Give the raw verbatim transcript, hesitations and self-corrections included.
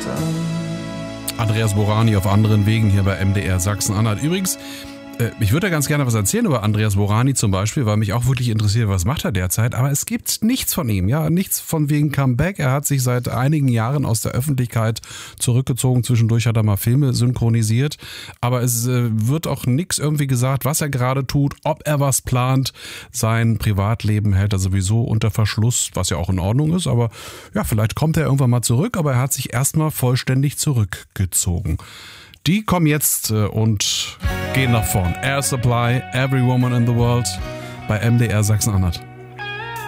Andreas Borani auf anderen Wegen hier bei M D R Sachsen-Anhalt. Übrigens, äh, ich würde ja ganz gerne was erzählen über Andreas Borani zum Beispiel, weil mich auch wirklich interessiert, was macht er derzeit. Aber es gibt nichts von ihm, ja, nichts von wegen Comeback. Er hat sich seit einigen Jahren aus der Öffentlichkeit zurückgezogen. Zwischendurch hat er mal Filme synchronisiert. Aber es äh, wird auch nichts irgendwie gesagt, was er gerade tut, ob er was plant. Sein Privatleben hält er sowieso unter Verschluss, was ja auch in Ordnung ist. Aber ja, vielleicht kommt er irgendwann mal zurück. Aber er hat sich erstmal vollständig zurückgezogen. Die kommen jetzt äh, und gehen nach vorn. Air Supply, Every Woman in the World bei M D R Sachsen-Anhalt.